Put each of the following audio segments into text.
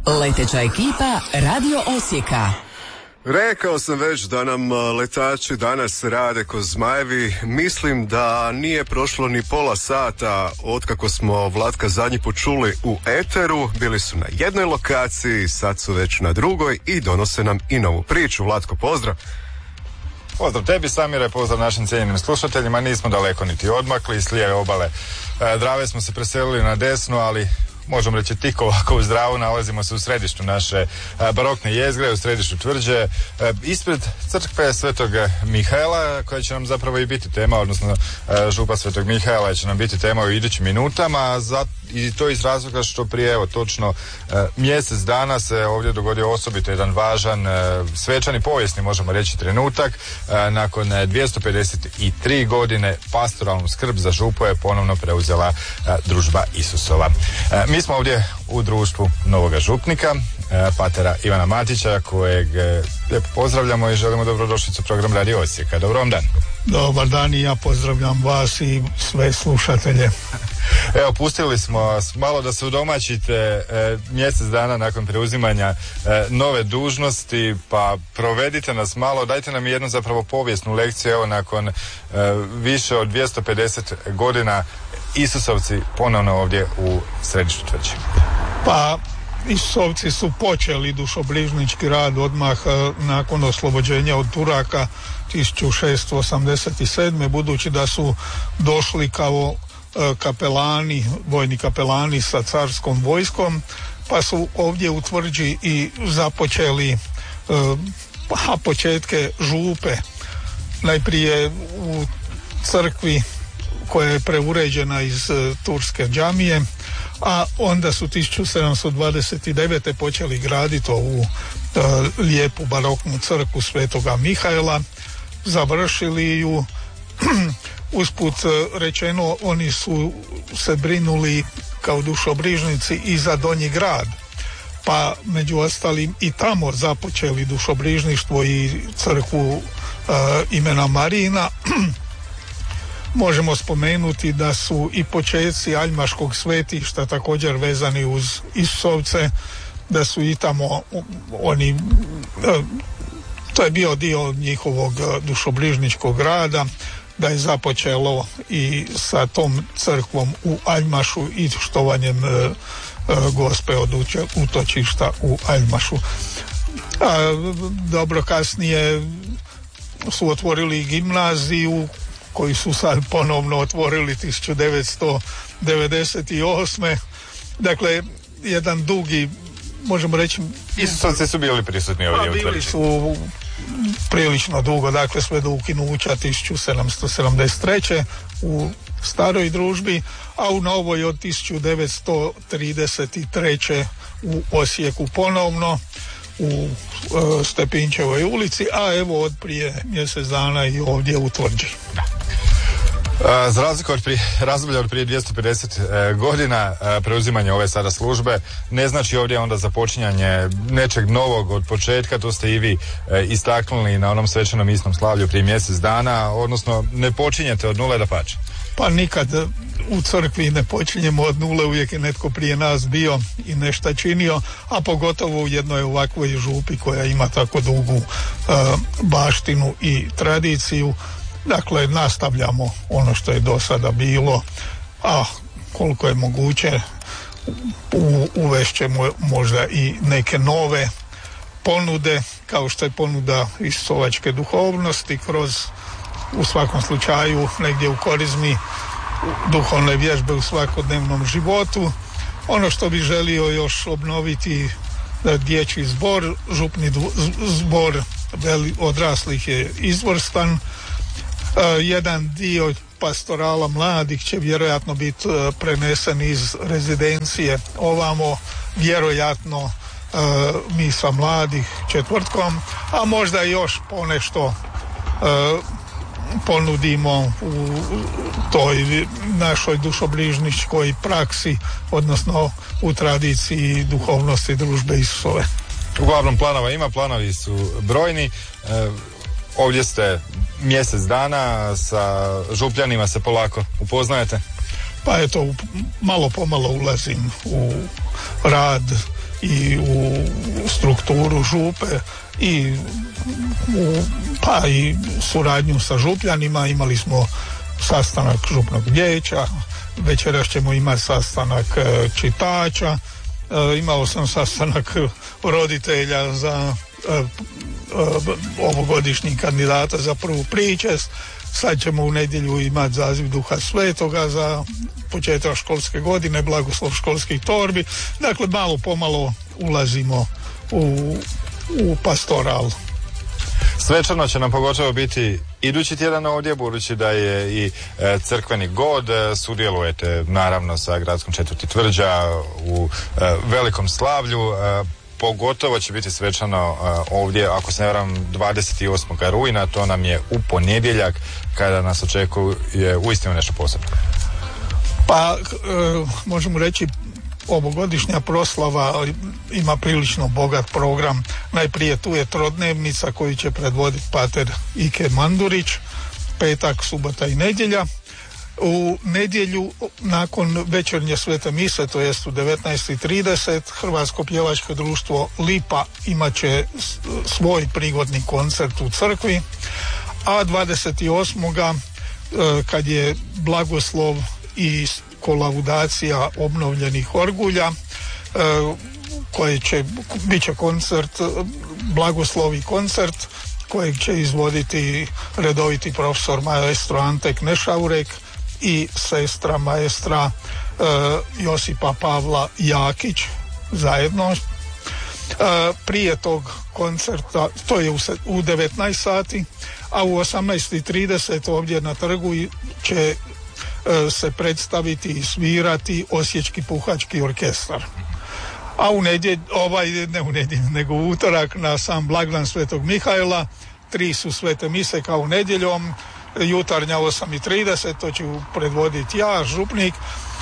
Leteća ekipa Radio Osijeka. Rekao sam već da nam letači danas rade ko zmajevi. Mislim da nije prošlo ni pola sata otkako smo Vlatka zadnji put čuli u eteru. Bili su na jednoj lokaciji, sad su već na drugoj i donose nam i novu priču. Vlatko, pozdrav. Pozdrav tebi, Samire, pozdrav našim cijenjenim slušateljima. Nismo daleko niti odmakli, s lijeve obale Drave smo se preselili na desnu, ali možemo reći tik ovako uz Dravu. Nalazimo se u središtu naše barokne jezgre, u središtu tvrđe, ispred crkve Svetog Mihaela, koja će nam zapravo i biti tema, odnosno župa Svetog Mihaela će nam biti tema u idućim minutama, i to iz razloga što prije, evo, točno mjesec dana se ovdje dogodio osobito jedan važan svečani, povijesni, možemo reći, trenutak. Nakon 253 godine pastoralnu skrb za župu je ponovno preuzela družba Isusova. Mi smo ovdje u društvu novoga župnika, patera Ivana Matića, kojeg lijepo pozdravljamo i želimo dobrodošlicu u program Radio Osijeka. Dobro vam dan. Dobar dan, i ja pozdravljam vas i sve slušatelje. Evo, pustili smo vas malo da se udomaćite mjesec dana nakon preuzimanja nove dužnosti, pa provedite nas malo, dajte nam jednu zapravo povijesnu lekciju. Evo, nakon više od 250 godina Isusovci ponovno ovdje u središtu tvrđe. Pa, Isusovci su počeli dušobrižnički rad odmah nakon oslobođenja od Turaka 1687. budući da su došli kao kapelani, vojni kapelani sa carskom vojskom, pa su ovdje u tvrđi i započeli početke župe. Najprije u crkvi koja je preuređena iz turske džamije, a onda su 1729. počeli graditi ovu lijepu baroknu crkvu Svetoga Mihaela, završili ju. Usput rečeno, oni su se brinuli kao dušobrižnici i za Donji grad, pa među ostalim i tamo započeli dušobrižništvo i crkvu imena Marijina. Možemo spomenuti da su i početci Aljmaškog svetišta također vezani uz Isusovce, da su i tamo oni, to je bio dio njihovog dušobrižničkog rada, da je započelo i sa tom crkvom u Aljmašu i štovanjem Gospe od utočišta u Aljmašu. Dobro, kasnije su otvorili gimnaziju, koju su sad ponovno otvorili 1998. Dakle, jedan dugi, možemo reći... Isusovci su bili prisutni ovdje u tvrđi. Bili su prilično dugo, dakle sve do ukinuća 1773. u staroj družbi, a u novoj od 1933. u Osijeku ponovno u Stepinčevoj ulici, a evo od prije mjesec dana i ovdje u tvrđi. Za razliku od razdoblja od prije 250 godina, preuzimanje ove sada službe ne znači ovdje onda započinjanje nečeg novog od početka. To ste i vi istaknuli na onom svečanom istom slavlju prije mjesec dana, odnosno ne počinjete od nule, dapače. Pa nikad u crkvi ne počinjemo od nule, uvijek je netko prije nas bio i nešto činio, a pogotovo u jednoj ovakvoj župi koja ima tako dugu baštinu i tradiciju. Dakle, nastavljamo ono što je do sada bilo, a koliko je moguće uvešćemo možda i neke nove ponude, kao što je ponuda isusovačke duhovnosti kroz, u svakom slučaju, negdje u korizmi duhovne vježbe u svakodnevnom životu. Ono što bi želio još obnoviti, dječji zbor, župni zbor odraslih je izvrstan. Jedan dio pastorala mladih će vjerojatno biti prenesen iz rezidencije ovamo, vjerojatno misa mladih četvrtkom, a možda još ponešto ponudimo u toj našoj dušobrižničkoj praksi, odnosno u tradiciji duhovnosti družbe Isusove. Uglavnom planova ima, planovi su brojni. Ovdje ste mjesec dana, sa župljanima se polako upoznajete? Pa eto, malo pomalo ulazim u rad i u strukturu župe i pa i suradnju sa župljanima. Imali smo sastanak župnog vijeća, večeras ćemo imati sastanak čitača, imao sam sastanak roditelja za ovogodišnjih kandidata za prvu pričest. Sad ćemo u nedjelju imati zaziv Duha Svetoga za početak školske godine, blagoslov školskih torbi. Dakle, malo pomalo ulazimo u pastoral. Svečano će nam pogotovo biti idući tjedan ovdje, budući da je i crkveni god. Sudjelujete naravno sa gradskom četvrti Tvrđa u velikom slavlju. Pogotovo će biti svečano ovdje, ako se ne varam, 28. rujna, to nam je u ponedjeljak, kada nas očekuje uistinu nešto posebno. Pa, možemo reći, ovogodišnja proslava ima prilično bogat program. Najprije tu je trodnevnica koju će predvoditi pater Ike Mandurić, petak, subota i nedjelja. U nedjelju, nakon večernje svete mise, to jest u 19:30, Hrvatsko pjevačko društvo Lipa imat će svoj prigodni koncert u crkvi, a 28. kad je blagoslov i kolaudacija obnovljenih orgulja, bit će koncert, blagoslovi koncert kojeg će izvoditi redoviti profesor maestro Ante Knešaurek i sestra maestra Josipa Pavla Jakić zajedno. Prije tog koncerta, to je u 19 sati, a u 18:30 ovdje na trgu će se predstaviti i svirati Osječki puhački orkestar. A u utorak na sam blagdan Svetog Mihajla 3 su svete mise kao nedjeljom. Jutarnja 8:30, to ću predvoditi ja, župnik.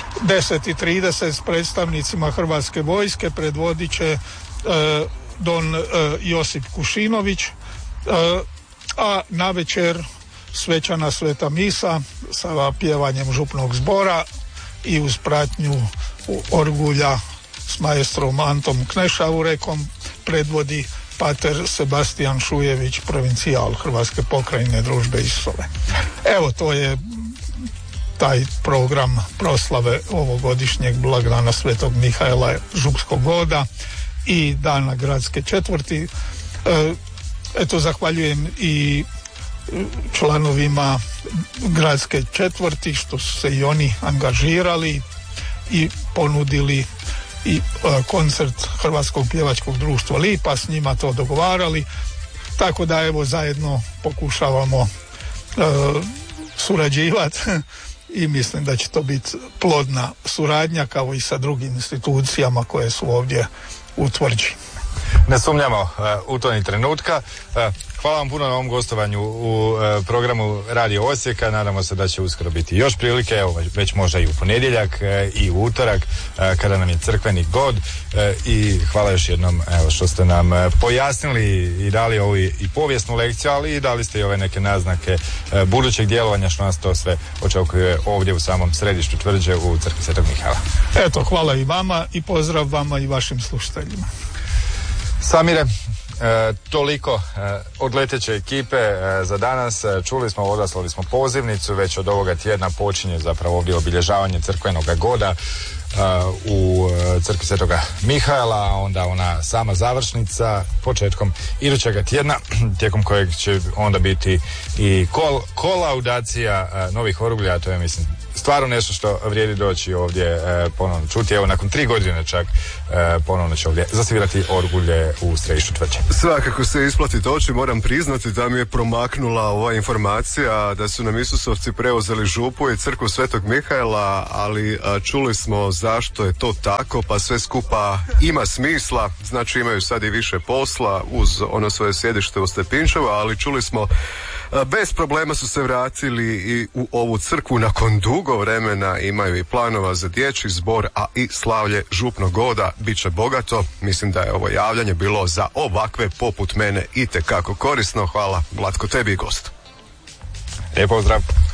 10:30 s predstavnicima Hrvatske vojske predvodit će don Josip Kušinović, a navečer svečana sveta misa sa pjevanjem župnog zbora i uz pratnju orgulja s maestrom Antom Knešaurekom predvodi pater Sebastijan Šujević, provincijal Hrvatske pokrajine Družbe Isusove. Evo, to je taj program proslave ovogodišnjeg blagdana Svetog Mihajla župskog goda i dana gradske četvrti. Eto, zahvaljujem i članovima gradske četvrti što su se i oni angažirali i ponudili i koncert Hrvatskog pjevačkog društva Lipa, s njima to dogovarali, tako da evo zajedno pokušavamo surađivati i mislim da će to biti plodna suradnja kao i sa drugim institucijama koje su ovdje u Tvrđi. Ne sumnjamo u to ni trenutka. Hvala vam puno na ovom gostovanju u programu Radio Osijeka. Nadamo se da će uskoro biti još prilike, evo već možda i u ponedjeljak i u utorak kada nam je crkveni god. I hvala još jednom što ste nam pojasnili i dali ovu i povijesnu lekciju, ali i dali ste i ove neke naznake budućeg djelovanja što nas to sve očekuje ovdje u samom središtu Tvrđe u crkvi Svetog Mihajla. Eto, hvala i vama i pozdrav vama i vašim slušateljima. Samire, toliko od leteće ekipe za danas. Čuli smo, odaslali smo pozivnicu, već od ovoga tjedna počinje zapravo ovdje obilježavanje crkvenoga goda u crkvi Svetoga Mihajla, a onda ona sama završnica početkom idućega tjedna, tijekom kojeg će onda biti i kolaudacija novih orgulja. To je, mislim, stvarno nešto što vrijedi doći ovdje ponovno čuti. Evo, nakon 3 godine čak ponovno će ovdje zasvirati orgulje u središtu Tvrđe. Svakako se isplati doći. Moram priznati da mi je promaknula ova informacija da su nam Isusovci preuzeli župu i crkvu Svetog Mihajla, ali čuli smo zašto je to tako, pa sve skupa ima smisla. Znači, imaju sad i više posla uz ono svoje sjedište u Stepinčevu, ali čuli smo bez problema su se vratili i u ovu crkvu nakon dugo vremena. Imaju i planova za dječji zbor, a i slavlje župnog goda bit će bogato. Mislim da je ovo javljanje bilo za ovakve poput mene itekako korisno. Hvala, Vlatko, tebi i gostu. Lijep pozdrav.